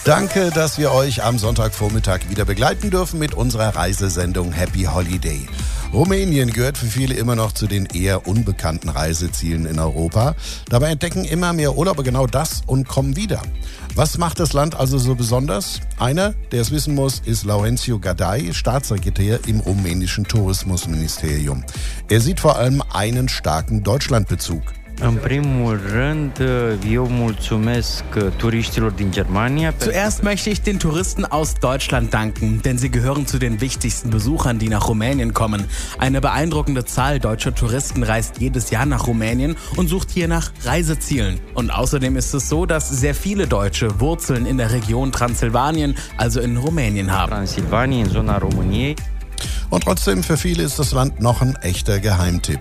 Danke, dass wir euch am Sonntagvormittag wieder begleiten dürfen mit unserer Reisesendung Happy Holiday. Rumänien gehört für viele immer noch zu den eher unbekannten Reisezielen in Europa. Dabei entdecken immer mehr Urlauber genau das und kommen wieder. Was macht das Land also so besonders? Einer, der es wissen muss, ist Laurențiu Gadai, Staatssekretär im rumänischen Tourismusministerium. Er sieht vor allem einen starken Deutschlandbezug. În primul rând, eu mulțumesc turiștilor din Germania. Zuerst möchte ich den Touristen aus Deutschland danken, denn sie gehören zu den wichtigsten Besuchern, die nach Rumänien kommen. Eine beeindruckende Zahl deutscher Touristen reist jedes Jahr nach Rumänien und sucht hier nach Reisezielen. Und außerdem ist es so, dass sehr viele Deutsche Wurzeln in der Region Transsilvanien, also in Rumänien haben. Transilvania, in zona României. Und trotzdem, für viele ist das Land noch ein echter Geheimtipp.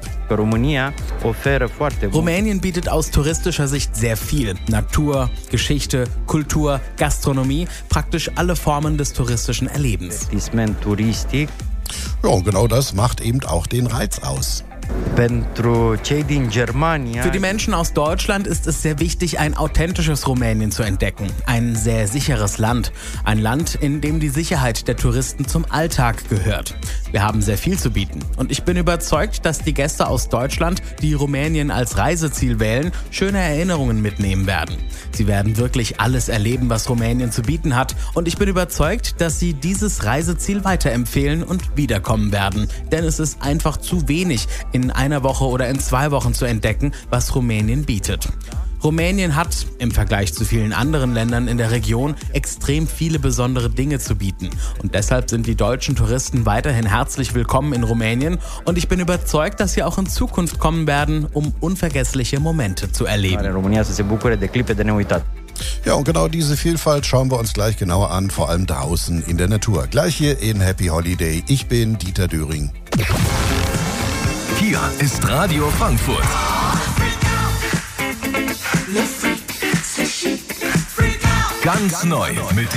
Rumänien bietet aus touristischer Sicht sehr viel. Natur, Geschichte, Kultur, Gastronomie, praktisch alle Formen des touristischen Erlebens. Ja, und genau das macht eben auch den Reiz aus. Für die Menschen aus Deutschland ist es sehr wichtig, ein authentisches Rumänien zu entdecken. Ein sehr sicheres Land. Ein Land, in dem die Sicherheit der Touristen zum Alltag gehört. Wir haben sehr viel zu bieten. Und ich bin überzeugt, dass die Gäste aus Deutschland, die Rumänien als Reiseziel wählen, schöne Erinnerungen mitnehmen werden. Sie werden wirklich alles erleben, was Rumänien zu bieten hat. Und ich bin überzeugt, dass sie dieses Reiseziel weiterempfehlen und wiederkommen werden. Denn es ist einfach zu wenig, in einer Woche oder in 2 Wochen zu entdecken, was Rumänien bietet. Rumänien hat, im Vergleich zu vielen anderen Ländern in der Region, extrem viele besondere Dinge zu bieten. Und deshalb sind die deutschen Touristen weiterhin herzlich willkommen in Rumänien. Und ich bin überzeugt, dass sie auch in Zukunft kommen werden, um unvergessliche Momente zu erleben. Ja, und genau diese Vielfalt schauen wir uns gleich genauer an, vor allem draußen in der Natur. Gleich hier in Happy Holiday. Ich bin Dieter Döring. Hier ist Radio Frankfurt. Ganz neu mit